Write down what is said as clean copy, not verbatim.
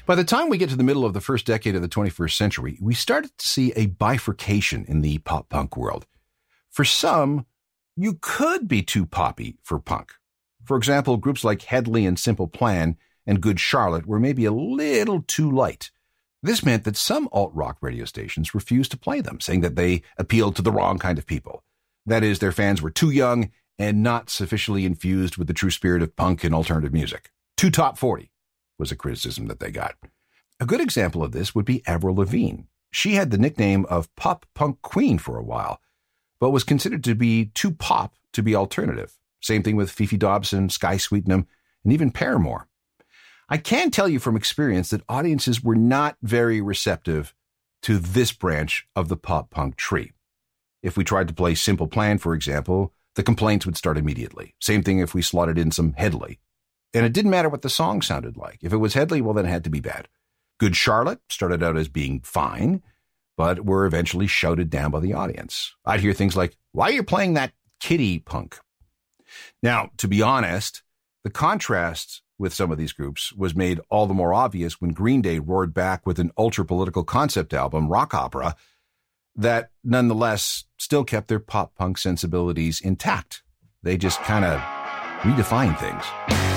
By the time we get to the middle of the first decade of the 21st century, we started to see a bifurcation in the pop-punk world. For some, you could be too poppy for punk. For example, groups like Hedley and Simple Plan and Good Charlotte were maybe a little too light. This meant that some alt-rock radio stations refused to play them, saying that they appealed to the wrong kind of people. That is, their fans were too young and not sufficiently infused with the true spirit of punk and alternative music. Too top 40 was a criticism that they got. A good example of this would be Avril Lavigne. She had the nickname of pop-punk queen for a while, but was considered to be too pop to be alternative. Same thing with Fifi Dobson, Sky Sweetnam, and even Paramore. I can tell you from experience that audiences were not very receptive to this branch of the pop-punk tree. If we tried to play Simple Plan, for example, the complaints would start immediately. Same thing if we slotted in some Hedley. And it didn't matter what the song sounded like. If it was Hedley, well, then it had to be bad. Good Charlotte started out as being fine, but were eventually shouted down by the audience. I'd hear things like, "Why are you playing that kiddie punk?" Now, to be honest, the contrast with some of these groups was made all the more obvious when Green Day roared back with an ultra-political concept album, Rock Opera, that nonetheless still kept their pop-punk sensibilities intact. They just kind of redefined things.